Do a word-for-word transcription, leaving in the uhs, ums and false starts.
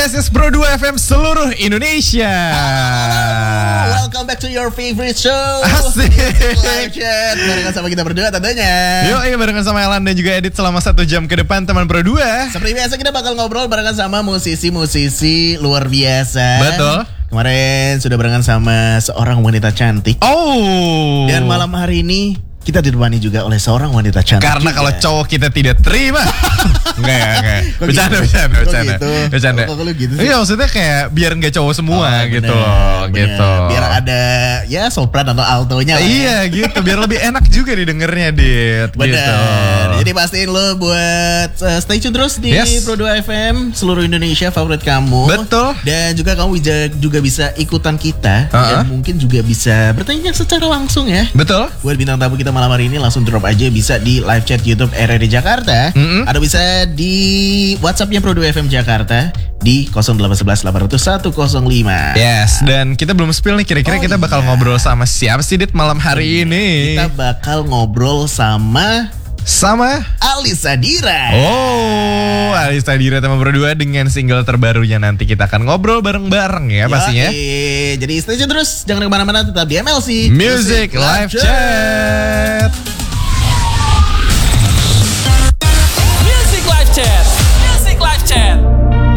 Yes, yes, Pro dua F M seluruh Indonesia. Halo, welcome back to your favorite show. Asik. Live chat barengan sama kita berdua tentunya. Yuk, iya barengan sama Elan dan juga Edit selama satu jam ke depan teman Pro dua. Seperti biasa kita bakal ngobrol barengan sama musisi-musisi luar biasa. Betul. Kemarin sudah barengan sama seorang wanita cantik. Oh. Dan malam hari ini kita ditemani juga oleh seorang wanita cantik. Karena juga. kalau cowok kita tidak terima. Enggak ya, enggak. Kok Bercanda, gitu? bercanda, Kok bercanda. gitu? Bercanda. Kok- kok lu gitu sih? Iya, maksudnya kayak biar enggak cowok semua Oh, gitu bener, loh, bener. gitu. Biar ada ya sopran atau altonya lah ya. Iya gitu, biar lebih enak juga didengarnya, Dit. Bener. Gitu. Jadi pastiin lo buat uh, stay tune terus di Yes. Pro dua F M seluruh Indonesia favorit kamu. Betul. Dan juga kamu bisa, juga bisa ikutan kita Uh-huh. dan mungkin juga bisa bertanya secara langsung ya. Betul. Buat bintang tamu kita malam hari ini langsung drop aja, bisa di live chat YouTube R R D Jakarta. Mm-mm. Atau bisa di WhatsApp-nya Pro dua F M Jakarta di nol delapan satu satu delapan nol satu nol lima. Yes, dan kita belum spill nih kira-kira Oh, kita bakal iya. ngobrol sama siapa sih, Dit, malam hari ini? Kita bakal ngobrol sama Sama Alisa Dira. Oh, Alisa Dira teman berdua dengan single terbarunya, nanti kita akan ngobrol bareng-bareng ya pastinya. Yoi. Jadi stay tune terus, jangan kemana-mana, tetap di M L C Music Live Chat.